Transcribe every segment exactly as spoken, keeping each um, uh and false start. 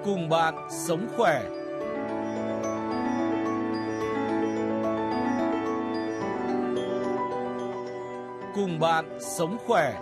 Cùng bạn sống khỏe. Cùng bạn sống khỏe.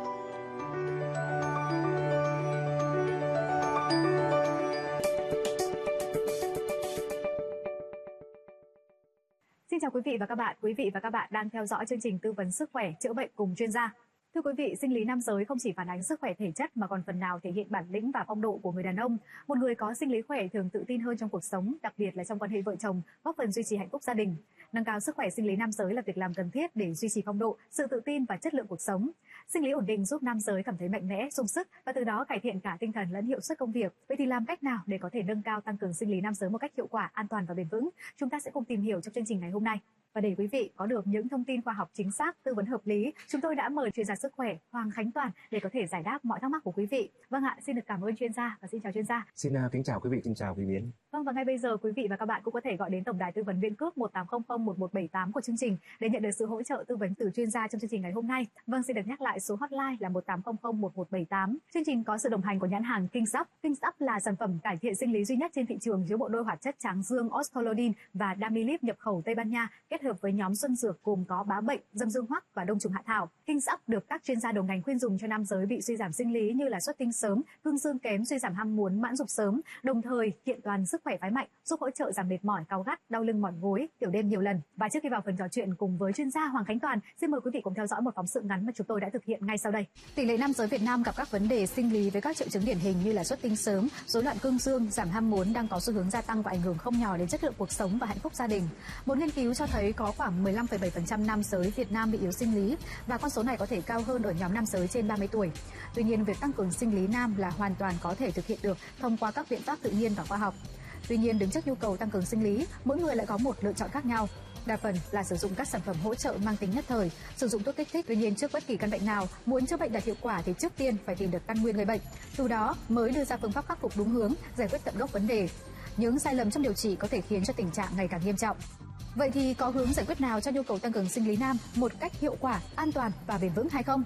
Xin chào quý vị và các bạn. Quý vị và các bạn đang theo dõi chương trình tư vấn sức khỏe chữa bệnh cùng chuyên gia. Thưa quý vị, sinh lý nam giới không chỉ phản ánh sức khỏe thể chất mà còn phần nào thể hiện bản lĩnh và phong độ của người đàn ông. Một người có sinh lý khỏe thường tự tin hơn trong cuộc sống, đặc biệt là trong quan hệ vợ chồng, góp phần duy trì hạnh phúc gia đình. Nâng cao sức khỏe sinh lý nam giới là việc làm cần thiết để duy trì phong độ, sự tự tin và chất lượng cuộc sống. Sinh lý ổn định giúp nam giới cảm thấy mạnh mẽ, sung sức và từ đó cải thiện cả tinh thần lẫn hiệu suất công việc. Vậy thì làm cách nào để có thể nâng cao, tăng cường sinh lý nam giới một cách hiệu quả, an toàn và bền vững? Chúng ta sẽ cùng tìm hiểu trong chương trình ngày hôm nay. Và để quý vị có được những thông tin khoa học chính xác, tư vấn hợp lý, chúng tôi đã mời chuyên gia sức khỏe Hoàng Khánh Toàn để có thể giải đáp mọi thắc mắc của quý vị. Vâng ạ, xin được cảm ơn chuyên gia và xin chào chuyên gia. Xin uh, kính chào quý vị, xin chào quý Biến. Vâng, và ngay bây giờ quý vị và các bạn cũng có thể gọi đến tổng đài tư vấn viên cước một tám không không một một bảy tám của chương trình để nhận được sự hỗ trợ tư vấn từ chuyên gia trong chương trình ngày hôm nay. Vâng, xin được nhắc lại số hotline là một tám không không một một bảy tám. Chương trình có sự đồng hành của nhãn hàng KingSup. KingSup là sản phẩm cải thiện sinh lý duy nhất trên thị trường chứa bộ đôi hoạt chất tráng dương Oscolodin và Damilip nhập khẩu Tây Ban Nha kết hợp với nhóm xuân dược gồm có bá bệnh, dâm dương hoắc và đông trùng hạ thảo. KingSup được các chuyên gia đầu ngành khuyên dùng cho nam giới bị suy giảm sinh lý như là xuất tinh sớm, cương dương kém, suy giảm ham muốn, mãn dục sớm, đồng thời kiện toàn sức khỏe phái mạnh, giúp hỗ trợ giảm mệt mỏi, cáu gắt, đau lưng mỏi gối, tiểu đêm nhiều lần. Và trước khi vào phần trò chuyện cùng với chuyên gia Hoàng Khánh Toàn, xin mời quý vị cùng theo dõi một phóng sự ngắn mà chúng tôi đã thực hiện ngay sau đây. Tỷ lệ nam giới Việt Nam gặp các vấn đề sinh lý với các triệu chứng điển hình như là xuất tinh sớm, rối loạn cương dương, giảm ham muốn đang có xu hướng gia tăng và ảnh hưởng không nhỏ đến chất lượng cuộc sống và hạnh phúc gia đình. Một nghiên cứu cho thấy có khoảng mười lăm phẩy bảy phần trăm nam giới Việt Nam bị yếu sinh lý và con số này có thể cao hơn ở nhóm nam giới trên ba mươi tuổi. Tuy nhiên, việc tăng cường sinh lý nam là hoàn toàn có thể thực hiện được thông qua các biện pháp tự nhiên và khoa học. Tuy nhiên, đứng trước nhu cầu tăng cường sinh lý, mỗi người lại có một lựa chọn khác nhau. Đa phần là sử dụng các sản phẩm hỗ trợ mang tính nhất thời, sử dụng thuốc kích thích. Tuy nhiên, trước bất kỳ căn bệnh nào, muốn chữa bệnh đạt hiệu quả thì trước tiên phải tìm được căn nguyên gây bệnh, từ đó mới đưa ra phương pháp khắc phục đúng hướng, giải quyết tận gốc vấn đề. Những sai lầm trong điều trị có thể khiến cho tình trạng ngày càng nghiêm trọng. Vậy thì có hướng giải quyết nào cho nhu cầu tăng cường sinh lý nam một cách hiệu quả, an toàn và bền vững hay không?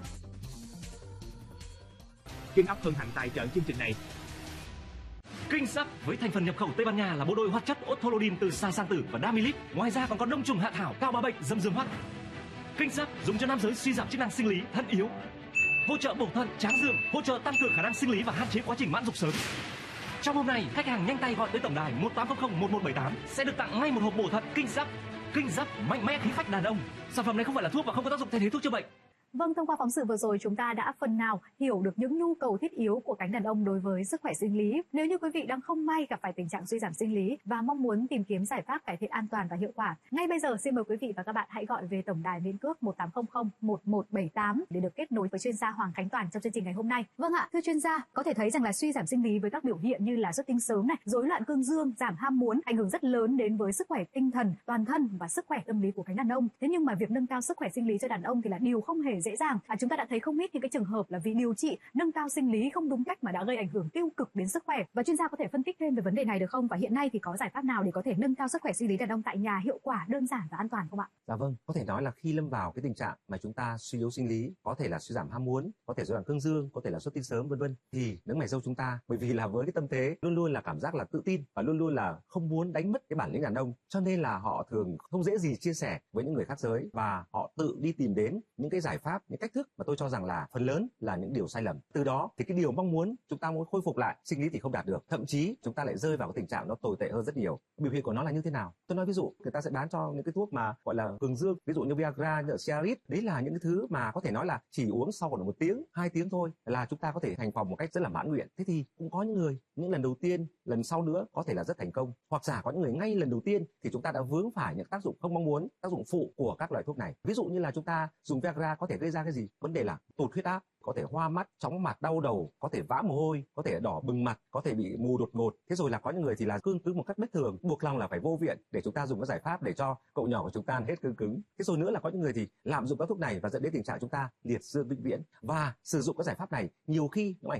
KingSup hân hạnh tài trợ chương trình này. KingSup với thành phần nhập khẩu Tây Ban Nha là bộ đôi hoạt chất Oscolodin từ xà sang tử và Damilip. Ngoài ra còn có đông trùng hạ thảo, cao bá bệnh, dâm dương hoắc. KingSup dùng cho nam giới suy giảm chức năng sinh lý, thận yếu, hỗ trợ bổ thận, tráng dương, hỗ trợ tăng cường khả năng sinh lý và hạn chế quá trình mãn dục sớm. Trong hôm nay, khách hàng nhanh tay gọi tới tổng đài một tám không không một một bảy tám sẽ được tặng ngay một hộp bổ thận KingSup. KingSup mạnh mẽ khí phách đàn ông. Sản phẩm này không phải là thuốc và không có tác dụng thay thế thuốc chữa bệnh. Vâng, thông qua phóng sự vừa rồi chúng ta đã phần nào hiểu được những nhu cầu thiết yếu của cánh đàn ông đối với sức khỏe sinh lý. Nếu như quý vị đang không may gặp phải tình trạng suy giảm sinh lý và mong muốn tìm kiếm giải pháp cải thiện an toàn và hiệu quả, ngay bây giờ xin mời quý vị và các bạn hãy gọi về tổng đài miễn cước một tám không không một một bảy tám để được kết nối với chuyên gia Hoàng Khánh Toàn trong chương trình ngày hôm nay. Vâng ạ, thưa chuyên gia, có thể thấy rằng là suy giảm sinh lý với các biểu hiện như là xuất tinh sớm này, rối loạn cương dương, giảm ham muốn ảnh hưởng rất lớn đến với sức khỏe tinh thần, toàn thân và sức khỏe tâm lý của cánh đàn ông. Thế nhưng mà việc nâng cao sức khỏe sinh lý cho đàn ông thì là điều không hề dễ dàng. À, chúng ta đã thấy không ít những cái trường hợp là vì điều trị nâng cao sinh lý không đúng cách mà đã gây ảnh hưởng tiêu cực đến sức khỏe. Và chuyên gia có thể phân tích thêm về vấn đề này được không? Và hiện nay thì có giải pháp nào để có thể nâng cao sức khỏe sinh lý đàn ông tại nhà hiệu quả, đơn giản và an toàn không ạ? Dạ vâng, có thể nói là khi lâm vào cái tình trạng mà chúng ta suy yếu sinh lý, có thể là suy giảm ham muốn, có thể rối loạn cương dương, có thể là xuất tinh sớm vân vân, thì những mày dâu chúng ta, bởi vì là với cái tâm thế luôn luôn là cảm giác là tự tin và luôn luôn là không muốn đánh mất cái bản lĩnh đàn ông, cho nên là họ thường không dễ gì chia sẻ với những người khác giới và họ tự đi tìm đến những cái giải pháp, những cách thức mà tôi cho rằng là phần lớn là những điều sai lầm. Từ đó thì cái điều mong muốn chúng ta muốn khôi phục lại sinh lý thì không đạt được, thậm chí chúng ta lại rơi vào cái tình trạng nó tồi tệ hơn rất nhiều. Biểu hiện của nó là như thế nào? Tôi nói ví dụ, người ta sẽ bán cho những cái thuốc mà gọi là cường dương, ví dụ như Viagra, như Cialis, đấy là những cái thứ mà có thể nói là chỉ uống sau khoảng một tiếng, hai tiếng thôi là chúng ta có thể thành phòng một cách rất là mãn nguyện. Thế thì cũng có những người những lần đầu tiên, lần sau nữa có thể là rất thành công, hoặc giả có những người ngay lần đầu tiên thì chúng ta đã vướng phải những tác dụng không mong muốn, tác dụng phụ của các loại thuốc này. Ví dụ như là chúng ta dùng Viagra có thể gây ra cái gì? Vấn đề là tụt huyết áp, có thể hoa mắt, chóng mặt, đau đầu, có thể vã mồ hôi, có thể đỏ bừng mặt, có thể bị mù đột ngột. Thế rồi là có những người thì là cương cứng một cách bất thường, buộc lòng là phải vô viện để chúng ta dùng các giải pháp để cho cậu nhỏ của chúng ta hết cương cứng. Thế rồi nữa là có những người thì lạm dụng các thuốc này và dẫn đến tình trạng chúng ta liệt dương vĩnh viễn. Và sử dụng các giải pháp này nhiều khi nó ảnh hưởng đến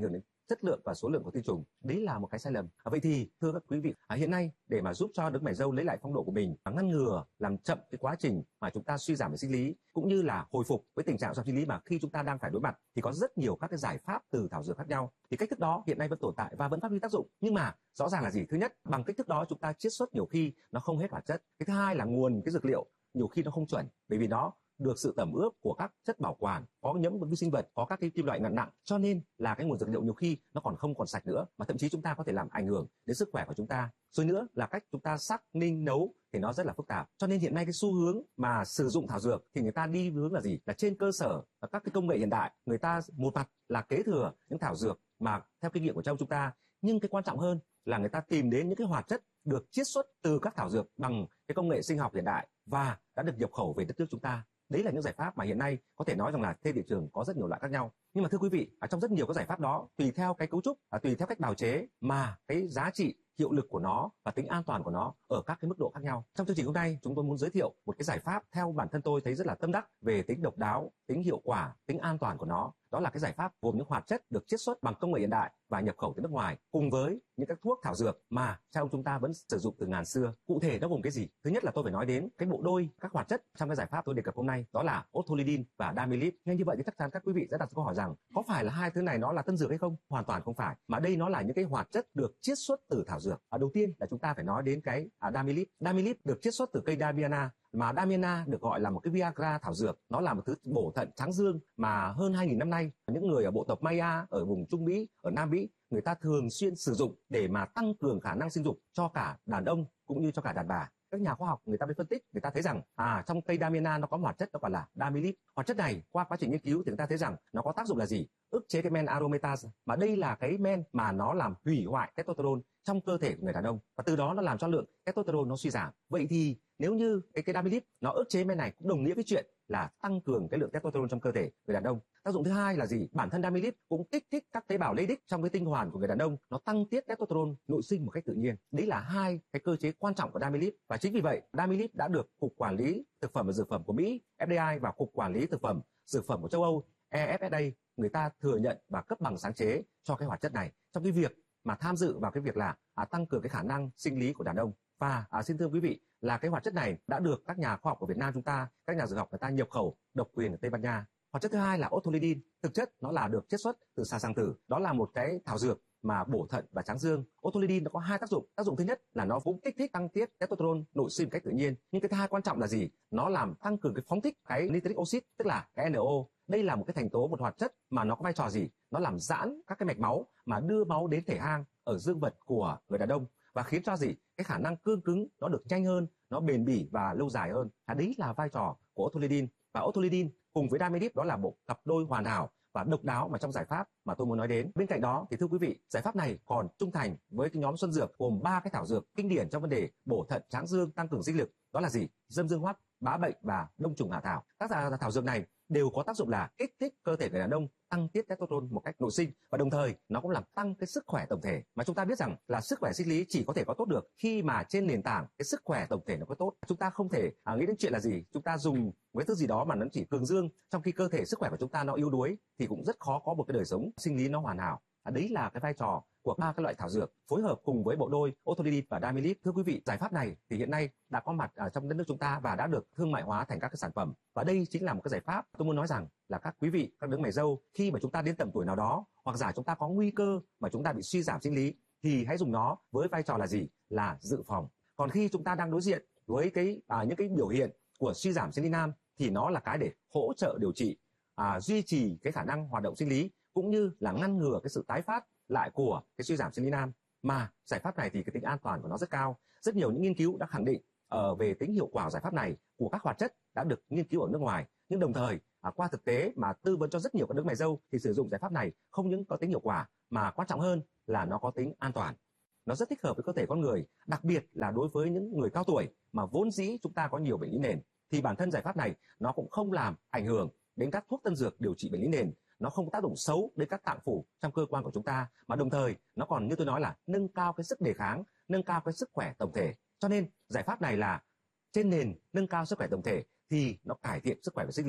chất lượng và số lượng của tinh trùng. Đấy là một cái sai lầm. À, vậy thì thưa các quý vị, à, hiện nay để mà giúp cho đấng mày râu lấy lại phong độ của mình và ngăn ngừa làm chậm cái quá trình mà chúng ta suy giảm về sinh lý cũng như là hồi phục với tình trạng suy giảm sinh lý mà khi chúng ta đang phải đối mặt, thì có rất nhiều các cái giải pháp từ thảo dược khác nhau. Thì cách thức đó hiện nay vẫn tồn tại và vẫn phát huy tác dụng. Nhưng mà rõ ràng là gì? Thứ nhất, bằng cách thức đó chúng ta chiết xuất nhiều khi nó không hết hoạt chất. Cái thứ hai là nguồn cái dược liệu nhiều khi nó không chuẩn, bởi vì nó được sự tẩm ướp của các chất bảo quản, có nhiễm vi sinh vật, có các cái kim loại nặng nặng, cho nên là cái nguồn dược liệu nhiều khi nó còn không còn sạch nữa, mà thậm chí chúng ta có thể làm ảnh hưởng đến sức khỏe của chúng ta. Rồi nữa là cách chúng ta sắc, ninh, nấu thì nó rất là phức tạp. Cho nên hiện nay cái xu hướng mà sử dụng thảo dược thì người ta đi hướng là gì? Là trên cơ sở các cái công nghệ hiện đại, người ta một mặt là kế thừa những thảo dược mà theo kinh nghiệm của trong chúng ta, nhưng cái quan trọng hơn là người ta tìm đến những cái hoạt chất được chiết xuất từ các thảo dược bằng cái công nghệ sinh học hiện đại và đã được nhập khẩu về đất nước chúng ta. Đấy là những giải pháp mà hiện nay có thể nói rằng là trên thị trường có rất nhiều loại khác nhau. Nhưng mà thưa quý vị, ở trong rất nhiều các giải pháp đó, tùy theo cái cấu trúc, à, tùy theo cách bào chế mà cái giá trị, hiệu lực của nó và tính an toàn của nó ở các cái mức độ khác nhau. Trong chương trình hôm nay, chúng tôi muốn giới thiệu một cái giải pháp theo bản thân tôi thấy rất là tâm đắc về tính độc đáo, tính hiệu quả, tính an toàn của nó. Đó là cái giải pháp gồm những hoạt chất được chiết xuất bằng công nghệ hiện đại và nhập khẩu từ nước ngoài, cùng với những các thuốc thảo dược mà cha ông chúng ta vẫn sử dụng từ ngàn xưa. Cụ thể nó gồm cái gì? Thứ nhất là tôi phải nói đến cái bộ đôi các hoạt chất trong cái giải pháp tôi đề cập hôm nay, đó là Otolidin và Damilip. Nghe như vậy thì chắc chắn các quý vị sẽ đặt câu hỏi rằng có phải là hai thứ này nó là tân dược hay không? Hoàn toàn không phải, mà đây nó là những cái hoạt chất được chiết xuất từ thảo dược. À, đầu tiên là chúng ta phải nói đến cái à, Damilip. Damilip được chiết xuất từ cây Damiana, mà Damiana được gọi là một cái Viagra thảo dược. Nó là một thứ bổ thận tráng dương mà hơn hai nghìn năm nay những người ở bộ tộc Maya ở vùng Trung Mỹ, ở Nam Mỹ, người ta thường xuyên sử dụng để mà tăng cường khả năng sinh dục cho cả đàn ông cũng như cho cả đàn bà. Các nhà khoa học người ta mới phân tích, người ta thấy rằng à trong cây Damiana nó có hoạt chất nó gọi là Damilip. Hoạt chất này qua quá trình nghiên cứu thì người ta thấy rằng nó có tác dụng là gì? Ức chế cái men aromatase, mà đây là cái men mà nó làm hủy hoại testosterone trong cơ thể của người đàn ông, và từ đó nó làm cho lượng testosterone nó suy giảm. Vậy thì nếu như cái cái Damilip nó ức chế men này cũng đồng nghĩa với chuyện là tăng cường cái lượng testosterone trong cơ thể người đàn ông. Tác dụng thứ hai là gì? Bản thân Damilip cũng kích thích các tế bào Leydig trong cái tinh hoàn của người đàn ông, nó tăng tiết testosterone nội sinh một cách tự nhiên. Đấy là hai cái cơ chế quan trọng của Damilip, và chính vì vậy Damilip đã được Cục Quản lý Thực phẩm và Dược phẩm của Mỹ F D A và Cục Quản lý Thực phẩm Dược phẩm của châu Âu E F S A người ta thừa nhận và cấp bằng sáng chế cho cái hoạt chất này trong cái việc mà tham dự vào cái việc là à, tăng cường cái khả năng sinh lý của đàn ông. Và à, xin thưa quý vị là cái hoạt chất này đã được các nhà khoa học của Việt Nam chúng ta, các nhà dược học người ta nhập khẩu độc quyền ở Tây Ban Nha. Hoạt chất thứ hai là Otolidin, thực chất nó là được chiết xuất từ xà sàng tử, đó là một cái thảo dược mà bổ thận và tráng dương. Otolidin nó có hai tác dụng. Tác dụng thứ nhất là nó cũng kích thích tăng tiết testosterone nội sinh một cách tự nhiên, nhưng cái thứ hai quan trọng là gì? Nó làm tăng cường cái phóng thích cái nitric oxide, tức là cái N O. Đây là một cái thành tố, một hoạt chất mà nó có vai trò gì? Nó làm giãn các cái mạch máu mà đưa máu đến thể hang ở dương vật của người đàn ông, và khiến cho gì? Cái khả năng cương cứng nó được nhanh hơn, nó bền bỉ và lâu dài hơn. À, đấy là vai trò của Otolidin. Và Otolidin cùng với Damilip đó là bộ cặp đôi hoàn hảo và độc đáo mà trong giải pháp mà tôi muốn nói đến. Bên cạnh đó thì thưa quý vị, giải pháp này còn trung thành với cái nhóm xuân dược gồm ba cái thảo dược kinh điển trong vấn đề bổ thận, tráng dương, tăng cường sinh lực. Đó là gì? Dâm dương hoắc, bá bệnh và đông trùng hạ thảo. Các thảo dược này đều có tác dụng là kích thích cơ thể người đàn ông tăng tiết testosterone một cách nội sinh, và đồng thời nó cũng làm tăng cái sức khỏe tổng thể. Mà chúng ta biết rằng là sức khỏe sinh lý chỉ có thể có tốt được khi mà trên nền tảng cái sức khỏe tổng thể nó có tốt. Chúng ta không thể à, nghĩ đến chuyện là gì chúng ta dùng với thứ gì đó mà nó chỉ cường dương, trong khi cơ thể sức khỏe của chúng ta nó yếu đuối thì cũng rất khó có một cái đời sống sinh lý nó hoàn hảo. À, đấy là cái vai trò của ba cái loại thảo dược phối hợp cùng với bộ đôi Otolidin và Damilip. Thưa quý vị, giải pháp này thì hiện nay đã có mặt ở trong đất nước chúng ta và đã được thương mại hóa thành các cái sản phẩm, và đây chính là một cái giải pháp tôi muốn nói rằng là các quý vị, các đấng mày râu, khi mà chúng ta đến tầm tuổi nào đó hoặc giả chúng ta có nguy cơ mà chúng ta bị suy giảm sinh lý thì hãy dùng nó với vai trò là gì? Là dự phòng. Còn khi chúng ta đang đối diện với cái à, những cái biểu hiện của suy giảm sinh lý nam thì nó là cái để hỗ trợ điều trị, à, duy trì cái khả năng hoạt động sinh lý, cũng như là ngăn ngừa cái sự tái phát lại của cái suy giảm sinh lý nam. Mà giải pháp này thì cái tính an toàn của nó rất cao. Rất nhiều những nghiên cứu đã khẳng định uh, về tính hiệu quả của giải pháp này của các hoạt chất đã được nghiên cứu ở nước ngoài, nhưng đồng thời à, qua thực tế mà tư vấn cho rất nhiều các đấng mày râu thì sử dụng giải pháp này không những có tính hiệu quả mà quan trọng hơn là nó có tính an toàn. Nó rất thích hợp với cơ thể con người, đặc biệt là đối với những người cao tuổi mà vốn dĩ chúng ta có nhiều bệnh lý nền, thì bản thân giải pháp này nó cũng không làm ảnh hưởng đến các thuốc tân dược điều trị bệnh lý nền. Nó không có tác động xấu đến các tạng phủ trong cơ quan của chúng ta, mà đồng thời nó còn, như tôi nói, là nâng cao cái sức đề kháng, nâng cao cái sức khỏe tổng thể. Cho nên giải pháp này là trên nền nâng cao sức khỏe tổng thể thì nó cải thiện sức khỏe về sinh lý.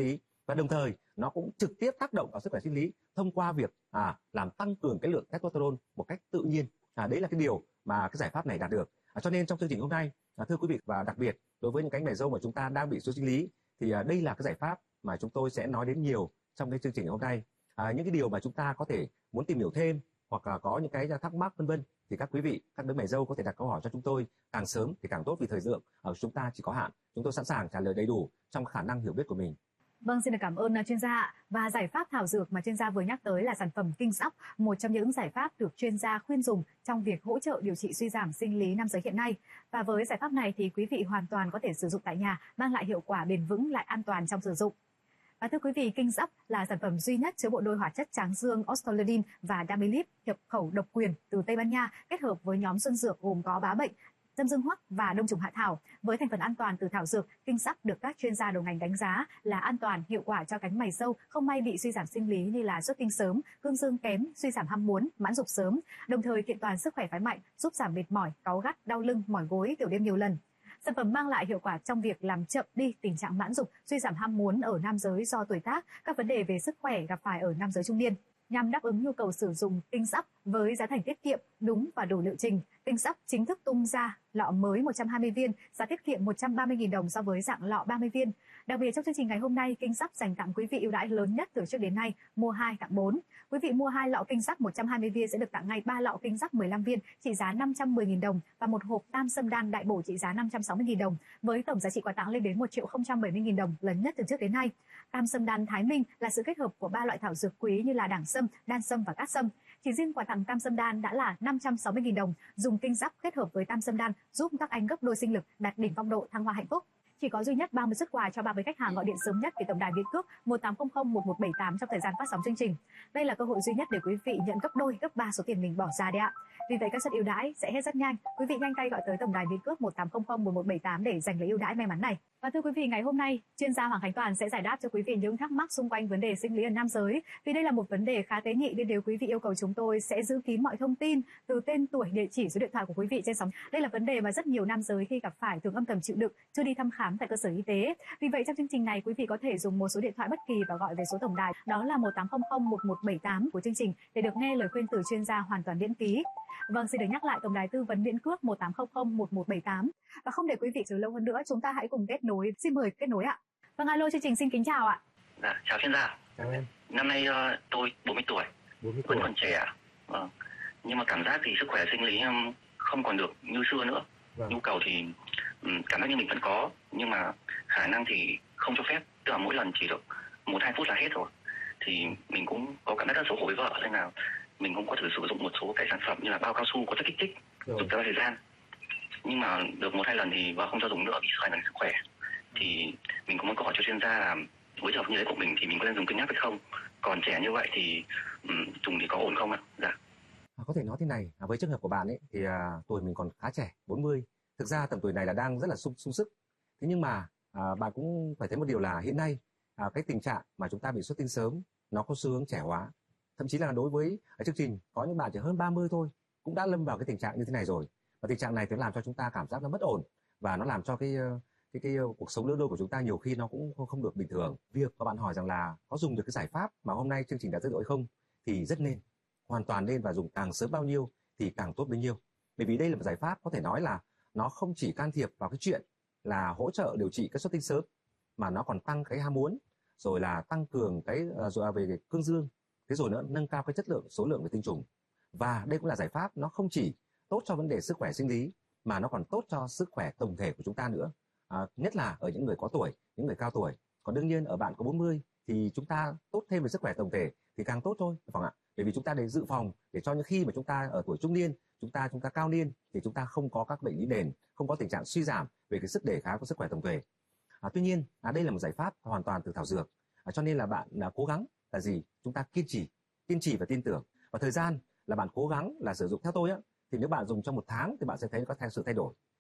và đồng thời nó cũng trực tiếp tác động vào sức khỏe sinh lý thông qua việc à, làm tăng cường cái lượng testosterone một cách tự nhiên. À, đấy là cái điều mà cái giải pháp này đạt được. À, cho nên trong chương trình hôm nay, à, thưa quý vị, và đặc biệt đối với những cánh mày râu mà chúng ta đang bị xấu sinh lý, thì à, đây là cái giải pháp mà chúng tôi sẽ nói đến nhiều trong cái chương trình hôm nay. À, những cái điều mà chúng ta có thể muốn tìm hiểu thêm hoặc là có những cái thắc mắc vân vân, thì các quý vị, các đấng mày râu có thể đặt câu hỏi cho chúng tôi càng sớm thì càng tốt, vì thời lượng ở chúng ta chỉ có hạn. Chúng tôi sẵn sàng trả lời đầy đủ trong khả năng hiểu biết của mình. Vâng, xin được cảm ơn chuyên gia ạ. Và giải pháp thảo dược mà chuyên gia vừa nhắc tới là sản phẩm Kings Up, một trong những giải pháp được chuyên gia khuyên dùng trong việc hỗ trợ điều trị suy giảm sinh lý nam giới hiện nay. Và với giải pháp này thì quý vị hoàn toàn có thể sử dụng tại nhà, mang lại hiệu quả bền vững lại an toàn trong sử dụng. Và thưa quý vị, Kings Up là sản phẩm duy nhất chứa bộ đôi hoạt chất tráng dương Ostoladin và Damilip nhập khẩu độc quyền từ Tây Ban Nha, kết hợp với nhóm xuân dược gồm có bá bệnh, dâm dương hoắc và đông trùng hạ thảo. Với thành phần an toàn từ thảo dược, Kings Up được các chuyên gia đầu ngành đánh giá là an toàn, hiệu quả cho cánh mày râu không may bị suy giảm sinh lý như là xuất tinh sớm, cương dương kém, suy giảm ham muốn, mãn dục sớm, đồng thời kiện toàn sức khỏe phái mạnh, giúp giảm mệt mỏi, cáu gắt, đau lưng, mỏi gối, tiểu đêm nhiều lần. Sản phẩm mang lại hiệu quả trong việc làm chậm đi tình trạng mãn dục, suy giảm ham muốn ở nam giới do tuổi tác, các vấn đề về sức khỏe gặp phải ở nam giới trung niên. Nhằm đáp ứng nhu cầu sử dụng Kings Up với giá thành tiết kiệm, đúng và đủ liệu trình, Kings Up chính thức tung ra lọ mới một trăm hai mươi viên, giá tiết kiệm một trăm ba mươi nghìn đồng so với dạng lọ ba mươi viên. Đặc biệt trong chương trình ngày hôm nay, Kings Up dành tặng quý vị ưu đãi lớn nhất từ trước đến nay, mua hai tặng bốn. Quý vị mua hai lọ Kings Up một trăm hai mươi viên sẽ được tặng ngay ba lọ Kings Up mười lăm viên trị giá năm trăm mười nghìn đồng và một hộp tam sâm đan đại bổ trị giá năm trăm sáu mươi nghìn đồng, với tổng giá trị quà tặng lên đến một triệu không trăm bảy mươi nghìn đồng, lớn nhất từ trước đến nay. Tam sâm đan Thái Minh là sự kết hợp của ba loại thảo dược quý như là đảng sâm, đan sâm và cát sâm. Chỉ riêng quà tặng tam sâm đan đã là năm trăm sáu mươi nghìn đồng, dùng Kings Up kết hợp với tam sâm đan giúp các anh gấp đôi sinh lực, đạt đỉnh phong độ thăng hoa hạnh phúc. Chỉ có duy nhất ba mươi suất quà cho ba mươi khách hàng gọi điện sớm nhất về tổng đài Việt Cước một tám không không một một bảy tám trong thời gian phát sóng chương trình. Đây là cơ hội duy nhất để quý vị nhận gấp đôi, gấp ba số tiền mình bỏ ra đấy ạ. Vì vậy các suất ưu đãi sẽ hết rất nhanh. Quý vị nhanh tay gọi tới tổng đài Việt Cước một tám không không một một bảy tám để giành lấy ưu đãi may mắn này. Và thưa quý vị, ngày hôm nay chuyên gia Hoàng Khánh Toàn sẽ giải đáp cho quý vị những thắc mắc xung quanh vấn đề sinh lý ở nam giới. Vì đây là một vấn đề khá tế nhị nên nếu quý vị yêu cầu chúng tôi sẽ giữ kín mọi thông tin từ tên tuổi, địa chỉ, số điện thoại của quý vị trên sóng. Đây là vấn đề mà rất nhiều nam giới khi gặp phải thường âm thầm chịu đựng, chưa đi thăm khám tại cơ sở y tế. Vì vậy trong chương trình này quý vị có thể dùng một số điện thoại bất kỳ và gọi về số tổng đài đó là một tám không không một một bảy tám của chương trình để được nghe lời khuyên từ chuyên gia hoàn toàn miễn phí. Vâng, xin được nhắc lại tổng đài tư vấn miễn cước một tám không không một một bảy tám. Và không để quý vị chờ lâu hơn nữa, chúng ta hãy cùng kết nối. Xin mời kết nối ạ. Vâng, alo, chương trình xin kính chào ạ. Dạ, chào chuyên gia. Chào em. Năm nay uh, tôi bốn mươi tuổi, bốn mươi vẫn tuổi. còn trẻ. Vâng. Nhưng mà cảm giác thì sức khỏe sinh lý um, không còn được như xưa nữa. Vâng. Nhu cầu thì um, cảm giác như mình vẫn có, nhưng mà khả năng thì không cho phép. Tức là mỗi lần chỉ được một hai phút là hết rồi. Thì mình cũng có cảm giác rất xấu hổ với vợ, nên là mình cũng có thử sử dụng một số cái sản phẩm như là bao cao su có chất kích thích, Rồi. dùng theo thời gian. Nhưng mà được một hai lần thì vợ không cho dùng nữa vì sợ ảnh hưởng đến sức khỏe. Thì mình cũng muốn câu hỏi cho chuyên gia là với trường hợp như thế của mình thì mình có nên dùng cân nhắc hay không? Còn trẻ như vậy thì um, dùng thì có ổn không ạ? Dạ. À, có thể nói thế này, à, với trường hợp của bạn ấy thì à, tuổi mình còn khá trẻ, bốn mươi. Thực ra tầm tuổi này là đang rất là sung, sung sức. Thế nhưng mà à, bạn cũng phải thấy một điều là hiện nay à, cái tình trạng mà chúng ta bị xuất tinh sớm nó có xu hướng trẻ hóa. Thậm chí là đối với ở chương trình có những bạn chỉ hơn ba mươi thôi cũng đã lâm vào cái tình trạng như thế này rồi. Và tình trạng này thì làm cho chúng ta cảm giác nó bất ổn và nó làm cho cái cái cái cuộc sống lứa đôi của chúng ta nhiều khi nó cũng không được bình thường. Việc mà bạn hỏi rằng là có dùng được cái giải pháp mà hôm nay chương trình đã giới thiệu hay không thì rất nên, hoàn toàn nên, và dùng càng sớm bao nhiêu thì càng tốt bấy nhiêu. Bởi vì đây là một giải pháp có thể nói là nó không chỉ can thiệp vào cái chuyện là hỗ trợ điều trị cái xuất tinh sớm, mà nó còn tăng cái ham muốn, rồi là tăng cường cái rồi về cái cương dương, thế rồi nữa nâng cao cái chất lượng, số lượng về tinh trùng. Và đây cũng là giải pháp nó không chỉ tốt cho vấn đề sức khỏe sinh lý mà nó còn tốt cho sức khỏe tổng thể của chúng ta nữa. À, nhất là ở những người có tuổi, những người cao tuổi. Còn đương nhiên ở bạn có bốn mươi thì chúng ta tốt thêm về sức khỏe tổng thể thì càng tốt thôi, phải không ạ? Bởi vì chúng ta để dự phòng để cho những khi mà chúng ta ở tuổi trung niên, chúng ta chúng ta cao niên thì chúng ta không có các bệnh lý nền, không có tình trạng suy giảm về cái sức đề kháng của sức khỏe tổng thể. À, tuy nhiên à, đây là một giải pháp hoàn toàn từ thảo dược, à, cho nên là bạn là cố gắng là gì? Chúng ta kiên trì, kiên trì và tin tưởng. Và thời gian là bạn cố gắng là sử dụng theo tôi á, thì nếu bạn dùng trong một tháng thì bạn sẽ thấy có thay sự thay đổi.